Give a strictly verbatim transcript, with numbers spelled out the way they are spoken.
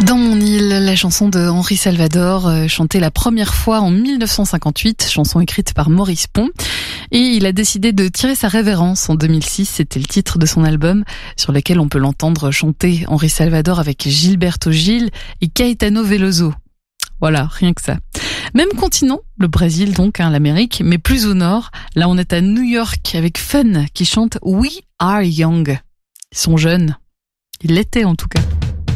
Dans mon île, la chanson de Henri Salvador, euh, chantée la première fois en mille neuf cent cinquante-huit, chanson écrite par Maurice Pont. Et il a décidé de tirer sa révérence en deux mille six, c'était le titre de son album, sur lequel on peut l'entendre chanter Henri Salvador avec Gilberto Gil et Caetano Veloso. Voilà, rien que ça. Même continent, le Brésil donc, hein, l'Amérique, mais plus au nord. Là, on est à New York avec Fun qui chante We Are Young. Ils sont jeunes. Ils l'étaient en tout cas.